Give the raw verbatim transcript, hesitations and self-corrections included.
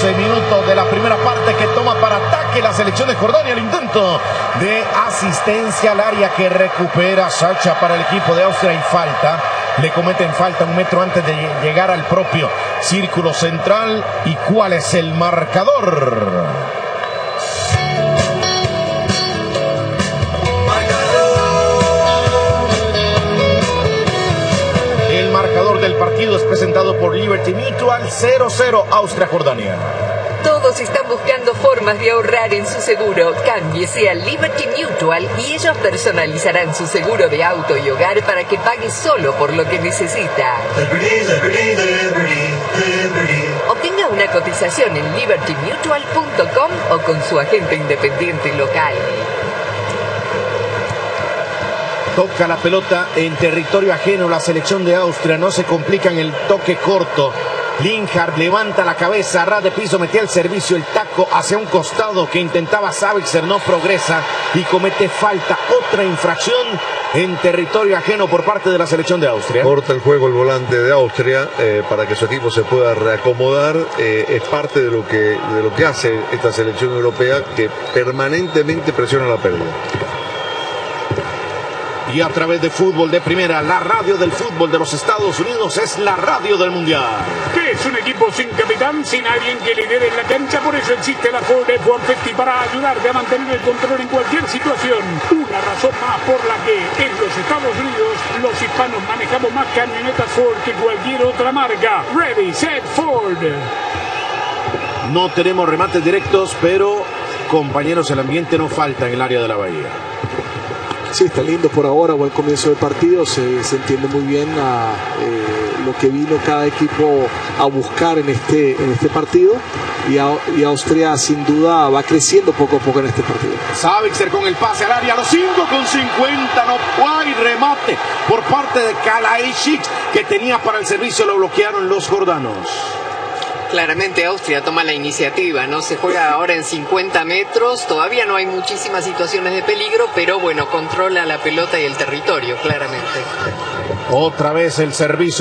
doce minutos de la primera parte que toma para ataque la selección de Jordania. El intento de asistencia al área que recupera Sacha para el equipo de Austria y falta. Le cometen falta un metro antes de llegar al propio círculo central. ¿Y cuál es el marcador? El marcador del partido es presentado por Liberty Mutual. Cero cero Austria-Jordania. Todos están buscando formas de ahorrar en su seguro. Cámbiese a Liberty Mutual y ellos personalizarán su seguro de auto y hogar para que pague solo por lo que necesita. Liberty, Liberty, Liberty, Liberty. Obtenga una cotización en liberty mutual punto com o con su agente independiente local. Toca la pelota en territorio ajeno la selección de Austria. No se complica en el toque corto. Linhard levanta la cabeza, a ras de piso, metía el servicio, el taco hacia un costado que intentaba Sabitzer, no progresa y comete falta. Otra infracción en territorio ajeno por parte de la selección de Austria. Corta el juego el volante de Austria eh, para que su equipo se pueda reacomodar. Eh, es parte de lo, que, de lo que hace esta selección europea, que permanentemente presiona la pérdida. Y a través de Fútbol de Primera, la radio del fútbol de los Estados Unidos es la radio del Mundial. ¿Qué es un equipo sin capitán, sin alguien que lidere en la cancha? Por eso existe la Ford F ciento cincuenta para ayudarte a mantener el control en cualquier situación. Una razón más por la que en los Estados Unidos los hispanos manejamos más camionetas Ford que cualquier otra marca. Ready, set, Ford. No tenemos remates directos, pero compañeros, el ambiente no falta en el área de la Bahía. Sí, está lindo por ahora, buen comienzo del partido, se, se entiende muy bien a, eh, lo que vino cada equipo a buscar en este, en este partido y, a, y Austria sin duda va creciendo poco a poco en este partido. Sabitzer con el pase al área, a los cinco con cincuenta, no hay remate por parte de Kalajdzic que tenía para el servicio, lo bloquearon los jordanos. Claramente Austria toma la iniciativa, ¿no? Se juega ahora en cincuenta metros, todavía no hay muchísimas situaciones de peligro, pero bueno, controla la pelota y el territorio, claramente. Otra vez el servicio.